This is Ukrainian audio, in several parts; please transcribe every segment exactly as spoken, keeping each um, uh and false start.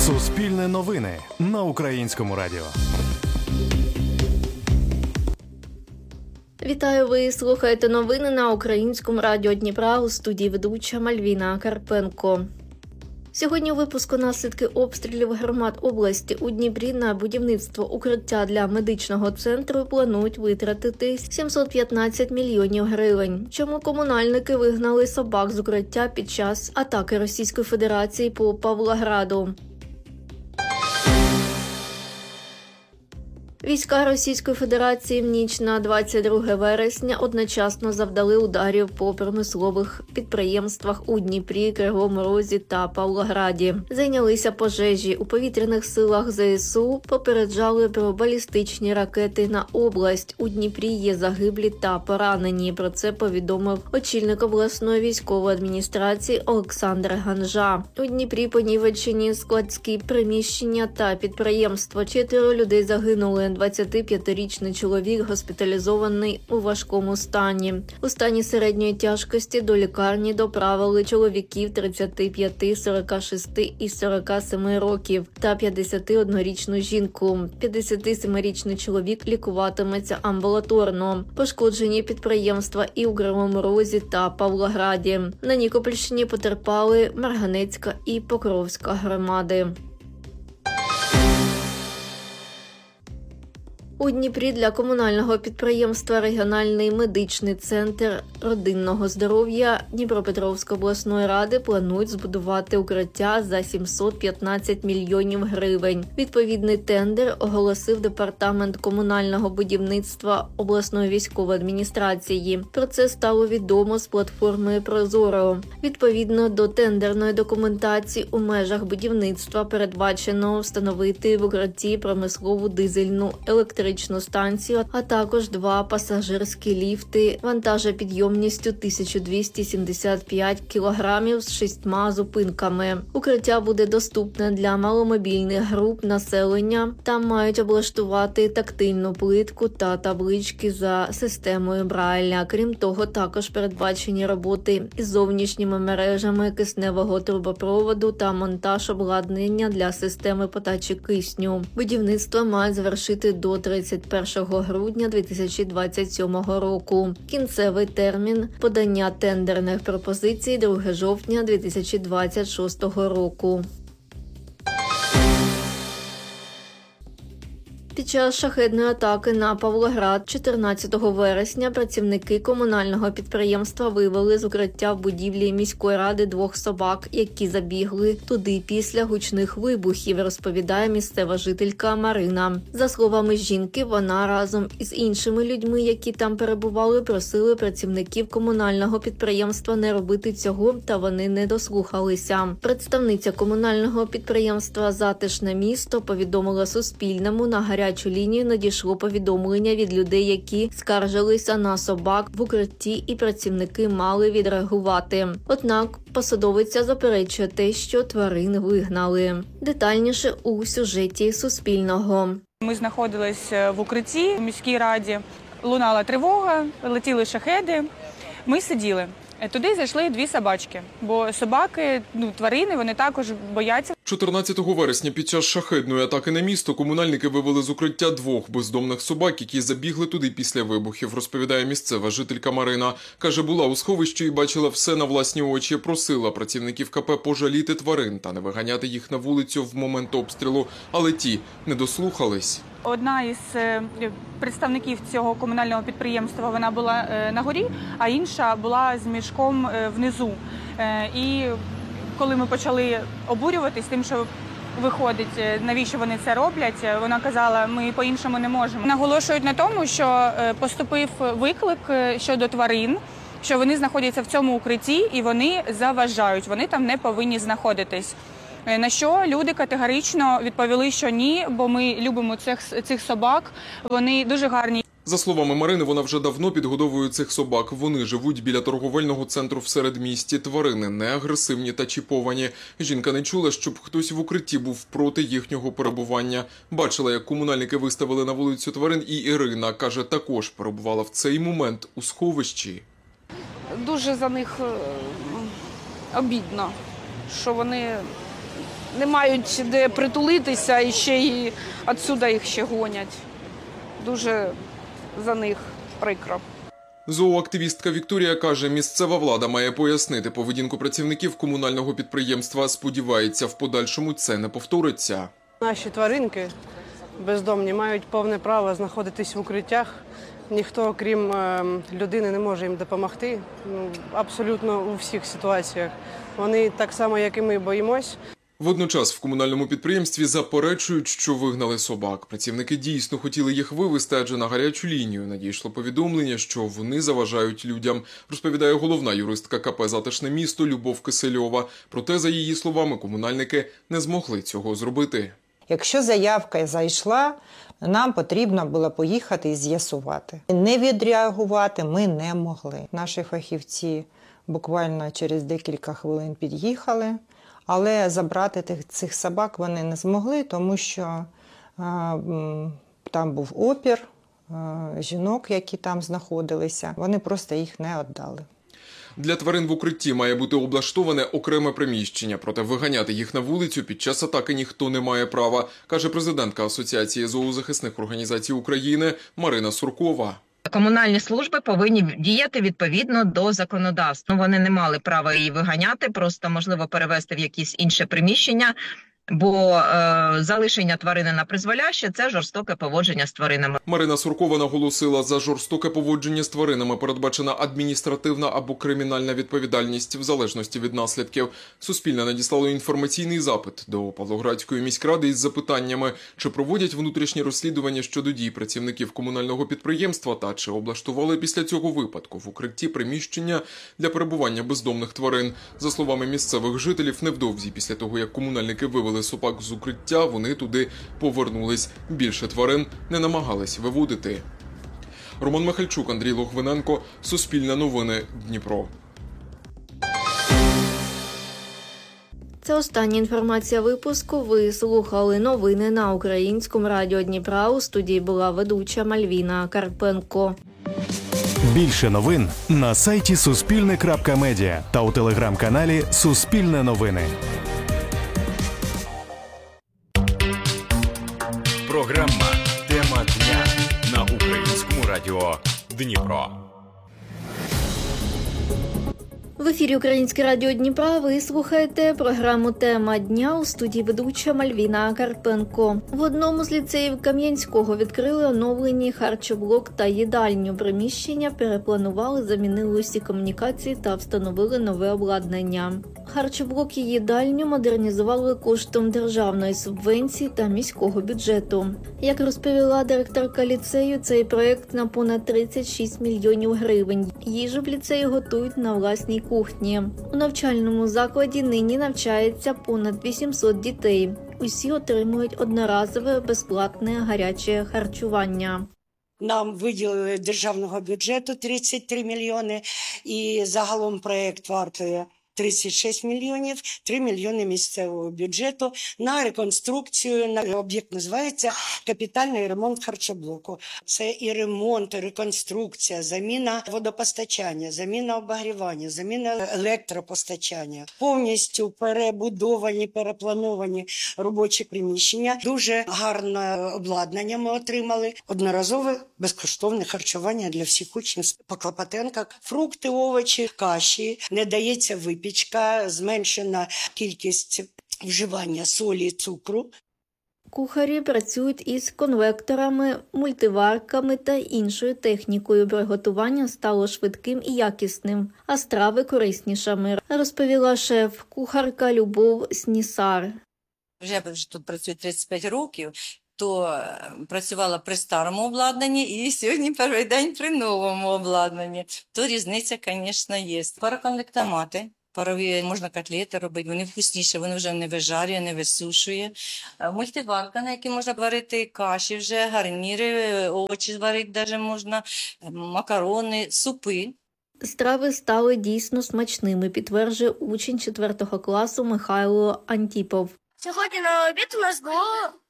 Суспільне новини на Українському радіо. Вітаю, ви слухаєте новини на Українському радіо Дніпра, у студії ведуча Мальвіна Карпенко. Сьогодні у випуску наслідки обстрілів громад області. У Дніпрі на будівництво укриття для медичного центру планують витратити сімсот п'ятнадцять мільйонів гривень. Чому комунальники вигнали собак з укриття під час атаки Російської Федерації по Павлограду? Війська Російської Федерації в ніч на двадцять друге вересня одночасно завдали ударів по промислових підприємствах у Дніпрі, Кривому Розі та Павлограді. Зайнялися пожежі. У повітряних силах зе ес у попереджали про балістичні ракети на область. У Дніпрі є загиблі та поранені. Про це повідомив очільник обласної військової адміністрації Олександр Ганжа. У Дніпрі понівечені складські приміщення та підприємства. Чотири людей загинули. двадцятип'ятирічний чоловік госпіталізований у важкому стані. У стані середньої тяжкості до лікарні доправили чоловіків тридцяти п'яти, сорока шести і сорока семи років та п'ятдесятиоднорічну жінку. п'ятдесятисемирічний чоловік лікуватиметься амбулаторно. Пошкоджені підприємства і у Кривому Розі та Павлограді. На Нікопольщині потерпали Марганецька і Покровська громади. У Дніпрі для комунального підприємства «Регіональний медичний центр родинного здоров'я» Дніпропетровської обласної ради планують збудувати укриття за сімсот п'ятнадцять мільйонів гривень. Відповідний тендер оголосив Департамент комунального будівництва обласної військової адміністрації. Про це стало відомо з платформи «Прозоро». Відповідно до тендерної документації у межах будівництва передбачено встановити в укритті промислову дизельну електричну станцію, а також два пасажирські ліфти вантажопідйомністю тисяча двісті сімдесят п'ять кілограмів з шістьма зупинками. Укриття буде доступне для маломобільних груп населення. Там мають облаштувати тактильну плитку та таблички за системою Брайля. Крім того, також передбачені роботи із зовнішніми мережами кисневого трубопроводу та монтаж обладнання для системи подачі кисню. Будівництво мають завершити до тридцять першого грудня дві тисячі двадцять сьомого року. Кінцевий термін подання тендерних пропозицій – друге жовтня дві тисячі двадцять шостого року. Під час шахедної атаки на Павлоград чотирнадцятого вересня працівники комунального підприємства вивели з укриття в будівлі міської ради двох собак, які забігли туди після гучних вибухів, розповідає місцева жителька Марина. За словами жінки, вона разом із іншими людьми, які там перебували, просили працівників комунального підприємства не робити цього, та вони не дослухалися. Представниця комунального підприємства «Затишне місто» повідомила Суспільному, на гарячу лінію надійшло повідомлення від людей, які скаржилися на собак в укритті, і працівники мали відреагувати. Однак посадовиця заперечує те, що тварин вигнали. Детальніше у сюжеті Суспільного. Ми знаходилися в укритті в міській раді. Лунала тривога, летіли шахеди. Ми сиділи. Туди зайшли дві собачки, бо собаки, ну, тварини, вони також бояться. чотирнадцятого вересня під час шахедної атаки на місто комунальники вивели з укриття двох бездомних собак, які забігли туди після вибухів, розповідає місцева жителька Марина. Каже, була у сховищі і бачила все на власні очі, просила працівників ка пе пожаліти тварин та не виганяти їх на вулицю в момент обстрілу, але ті не дослухались. Одна із представників цього комунального підприємства, вона була на горі, а інша була з мішком внизу. І коли ми почали обурюватись тим, що виходить, навіщо вони це роблять, вона казала, ми по-іншому не можемо. Наголошують на тому, що поступив виклик щодо тварин, що вони знаходяться в цьому укритті і вони заважають, вони там не повинні знаходитись. На що люди категорично відповіли, що ні, бо ми любимо цих, цих собак, вони дуже гарні. За словами Марини, вона вже давно підгодовує цих собак. Вони живуть біля торговельного центру в середмісті. Тварини не агресивні та чіповані. Жінка не чула, щоб хтось в укритті був проти їхнього перебування. Бачила, як комунальники виставили на вулицю тварин, і Ірина, каже, також перебувала в цей момент у сховищі. Дуже за них обідно, що вони не мають де притулитися і ще й відсюди їх ще гонять. Дуже за них прикро. Зооактивістка Вікторія каже, місцева влада має пояснити поведінку працівників комунального підприємства. Сподівається, в подальшому це не повториться. Наші тваринки бездомні мають повне право знаходитись в укриттях. Ніхто, крім людини, не може їм допомогти. Ну, абсолютно у всіх ситуаціях. Вони так само, як і ми, боїмось. Водночас в комунальному підприємстві заперечують, що вигнали собак. Працівники дійсно хотіли їх вивезти, адже на гарячу лінію надійшло повідомлення, що вони заважають людям, розповідає головна юристка ка пе «Затишне місто» Любов Кисельова. Проте, за її словами, комунальники не змогли цього зробити. Якщо заявка зайшла, нам потрібно було поїхати і з'ясувати. Не відреагувати ми не могли. Наші фахівці буквально через декілька хвилин під'їхали, але забрати тих, цих собак вони не змогли, тому що а, там був опір, а, жінок, які там знаходилися, вони просто їх не віддали. Для тварин в укритті має бути облаштоване окреме приміщення, проте виганяти їх на вулицю під час атаки ніхто не має права, каже президентка Асоціації зоозахисних організацій України Марина Суркова. Комунальні служби повинні діяти відповідно до законодавства. Вони не мали права її виганяти, просто, можливо, перевести в якесь інше приміщення, бо е, залишення тварини на призволяще – це жорстоке поводження з тваринами. Марина Суркова наголосила, за жорстоке поводження з тваринами передбачена адміністративна або кримінальна відповідальність в залежності від наслідків. Суспільне надіслало інформаційний запит до Павлоградської міськради із запитаннями, чи проводять внутрішні розслідування щодо дій працівників комунального підприємства та чи облаштували після цього випадку в укритті приміщення для перебування бездомних тварин. За словами місцевих жителів, невдовзі після того, як комунальники вивели собак з укриття, вони туди повернулись. Більше тварин не намагались виводити. Роман Михальчук, Андрій Логвиненко, Суспільне новини, Дніпро. Це остання інформація випуску. Ви слухали новини на Українському радіо Дніпра. У студії була ведуча Мальвіна Карпенко. Більше новин на сайті суспільне крапка медіа та у телеграм-каналі Суспільне новини. Програма «Тема дня» на Українському радіо Дніпро. В ефірі Українське радіо Дніпра ви слухаєте програму «Тема дня», у студії ведуча Мальвіна Карпенко. В одному з ліцеїв Кам'янського відкрили оновлені харчоблок та їдальню. Приміщення перепланували, замінили усі комунікації та встановили нове обладнання. Харчоблок і їдальню модернізували коштом державної субвенції та міського бюджету. Як розповіла директорка ліцею, цей проєкт на понад тридцять шість мільйонів гривень. Їжу в ліцеї готують на власній кухні. У навчальному закладі нині навчається понад вісімсот дітей. Усі отримують одноразове безплатне гаряче харчування. Нам виділили державного бюджету тридцять три мільйони і загалом проєкт вартує тридцять шість мільйонів, три мільйони місцевого бюджету на реконструкцію. На об'єкт називається капітальний ремонт харчоблоку. Це і ремонт, і реконструкція, заміна водопостачання, заміна обогрівання, заміна електропостачання. Повністю перебудовані, переплановані робочі приміщення. Дуже гарне обладнання ми отримали. Одноразове безкоштовне харчування для всіх учнів. По Клопотенка фрукти, овочі, каші, не дається випічка, зменшена кількість вживання солі і цукру. Кухарі працюють із конвекторами, мультиварками та іншою технікою. Приготування стало швидким і якісним, а страви кориснішими, розповіла шеф-кухарка Любов Снісар. Вже тут працюю тридцять п'ять років, то працювала при старому обладнанні і сьогодні перший день при новому обладнанні. То різниця, звісно, є. Пароконвектомати. Парові можна котлети робити, вони вкусніші, вони вже не вижарює, не висушує. Мультиварка, на якій можна варити каші вже, гарніри, овочі зварити навіть можна, макарони, супи. Страви стали дійсно смачними, підтверджує учень четвертого класу Михайло Антіпов. Сьогодні на обід у нас було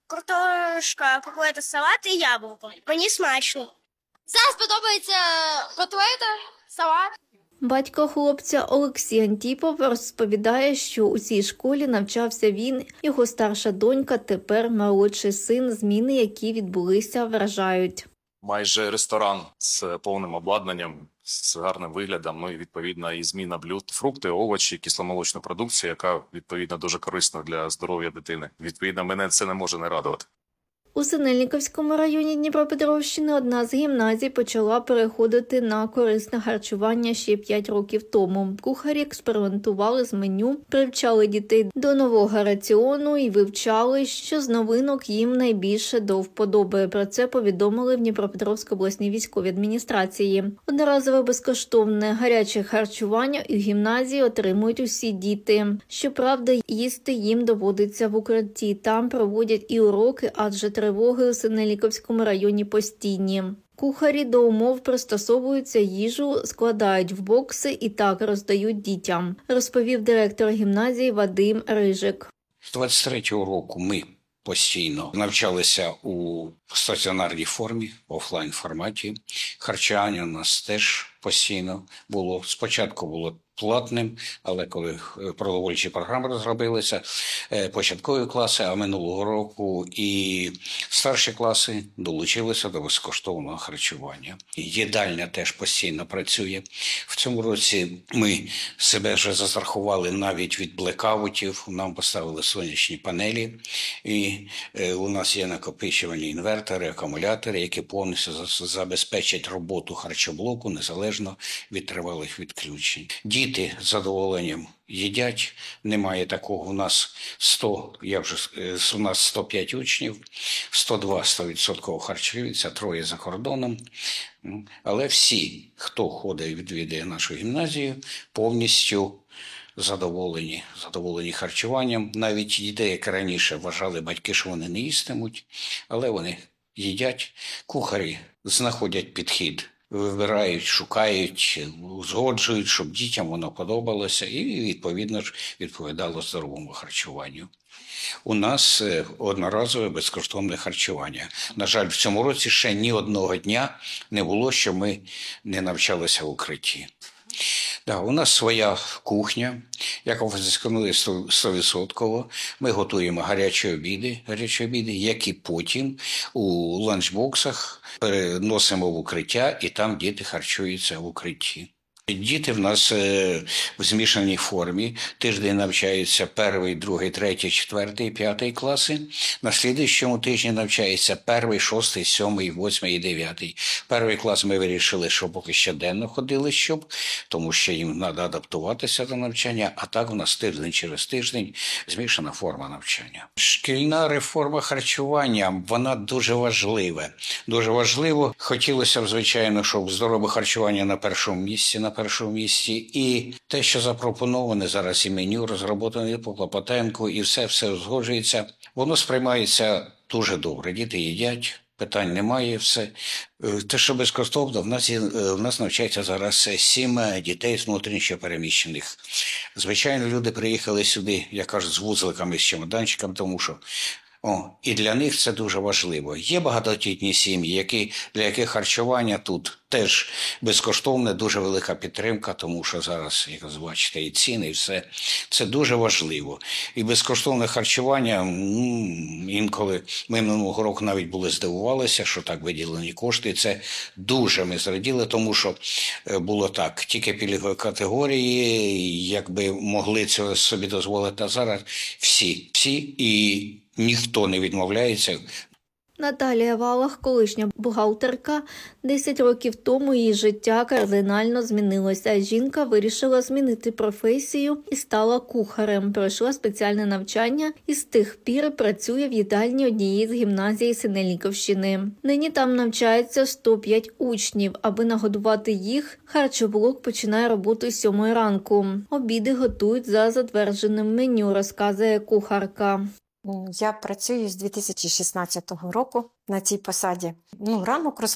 картошка, котлета, салат і яблуко. Мені смачно. Зараз подобається котлета, салат. Батько хлопця Олексій Антіпов розповідає, що у цій школі навчався він, його старша донька, тепер молодший син. Зміни, які відбулися, вражають. Майже ресторан з повним обладнанням, з гарним виглядом, ну і відповідно і зміна блюд, фрукти, овочі, кисломолочна продукція, яка відповідно дуже корисна для здоров'я дитини. Відповідно, мене це не може не радувати. У Синельниківському районі Дніпропетровщини одна з гімназій почала переходити на корисне харчування ще п'ять років тому. Кухарі експериментували з меню, привчали дітей до нового раціону і вивчали, що з новинок їм найбільше до вподоби. Про це повідомили в Дніпропетровській обласній військовій адміністрації. Одноразове безкоштовне гаряче харчування у гімназії отримують усі діти. Щоправда, їсти їм доводиться в укритті. Там проводять і уроки, адже тривоги у Синельниківському районі постійні. Кухарі до умов пристосовуються, їжу складають в бокси і так роздають дітям, розповів директор гімназії Вадим Рижик. З двадцять третього року ми постійно навчалися у стаціонарній формі, в офлайн форматі. Харчування у нас теж постійно було. Спочатку було платним, але коли продовольчі програми розробилися, початкові класи, а минулого року і старші класи долучилися до безкоштовного харчування. Їдальня теж постійно працює. В цьому році ми себе вже застрахували навіть від блекаутів, нам поставили сонячні панелі, і у нас є накопичувальні інвертори, акумулятори, які повністю забезпечать роботу харчоблоку незалежно від тривалих відключень. Діти з задоволенням їдять, немає такого. У нас сто, я вже, у нас сто п'ять учнів, сто два сто відсотків харчуються, троє за кордоном. Але всі, хто ходить і відвідує нашу гімназію, повністю задоволені, задоволені харчуванням. Навіть дітей, як раніше вважали батьки, що вони не їстимуть, але вони їдять. Кухарі знаходять підхід, вибирають, шукають, узгоджують, щоб дітям воно подобалося і, відповідно ж, відповідало здоровому харчуванню. У нас одноразове безкоштовне харчування. На жаль, в цьому році ще ні одного дня не було, що ми не навчалися в укритті. Да, у нас своя кухня, яка функціонує сто відсотків. Ми готуємо гарячі обіди, гарячі обіди, які потім у ланчбоксах переносимо в укриття, і там діти харчуються в укритті. Діти в нас в змішаній формі. Тиждень навчаються перший, другий, третій, четвертий, п'ятий класи. На слідуючому тижні навчаються перший, шостий, сьомий, восьмий і дев'ятий. Перший клас ми вирішили, що поки щоденно ходили, щоб, тому що їм треба адаптуватися до навчання, а так у нас тиждень через тиждень змішана форма навчання. Шкільна реформа харчування, вона дуже важлива. Дуже важливо. Хотілося б, звичайно, щоб здорове харчування на першому місці, на першому місці, і те, що запропоноване зараз і меню, розроблені по Клопотенку, і все-все узгоджується, воно сприймається дуже добре. Діти їдять, питань немає, все. Те, що безкоштовно, в нас, є, в нас навчається зараз сім дітей з внутрішньо переміщених. Звичайно, люди приїхали сюди, як кажуть, з вузликами, з чемоданчиками, тому що О, і для них це дуже важливо. Є багатодітні сім'ї, які, для яких харчування тут теж безкоштовне, дуже велика підтримка, тому що зараз, як ви бачите, і ціни, і все. Це дуже важливо. І безкоштовне харчування, ну, інколи ми минулого року навіть були здивувалися, що так виділені кошти. Це дуже ми зраділи, тому що було так, тільки пільгові категорії, якби могли це собі дозволити, а зараз всі, всі і ніхто не відмовляється. Наталія Валах, колишня бухгалтерка, десять років тому її життя кардинально змінилося. Жінка вирішила змінити професію і стала кухарем. Пройшла спеціальне навчання і з тих пір працює в їдальні однієї з гімназій Синельниківщини. Нині там навчається сто п'ять учнів. Аби нагодувати їх, харчоблок починає роботу з сьомої ранку. Обіди готують за затвердженим меню, розказує кухарка. Я працюю з дві тисячі шістнадцятого року на цій посаді. Ну, ранок